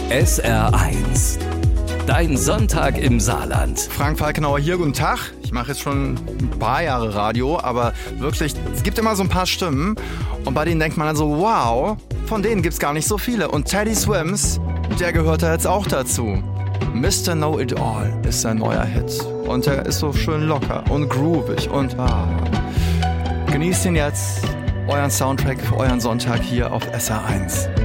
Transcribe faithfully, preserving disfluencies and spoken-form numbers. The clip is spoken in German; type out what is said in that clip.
S R eins. Dein Sonntag im Saarland. Frank Falkenauer hier, guten Tag. Ich mache jetzt schon ein paar Jahre Radio, aber wirklich, es gibt immer so ein paar Stimmen und bei denen denkt man dann so, wow, von denen gibt's gar nicht so viele. Und Teddy Swims, der gehört da jetzt auch dazu. Mister Know It All ist sein neuer Hit und der ist so schön locker und groovig und ah. Genießt ihn jetzt, euren Soundtrack für euren Sonntag hier auf S R eins.